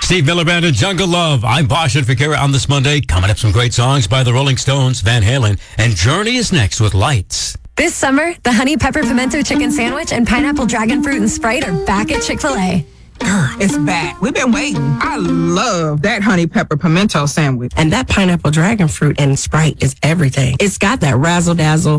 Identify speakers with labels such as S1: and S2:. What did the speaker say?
S1: Steve Miller Band and Jungle Love. I'm Bosh and Fakira on this Monday. Coming up, some great songs by the Rolling Stones, Van Halen, and Journey is next with Lights.
S2: This summer, the Honey Pepper Pimento Chicken Sandwich and Pineapple Dragon Fruit and Sprite are back at Chick-fil-A.
S3: It's back. We've been waiting. I love that Honey Pepper Pimento Sandwich.
S4: And that Pineapple Dragon Fruit and Sprite is everything. It's got that razzle-dazzle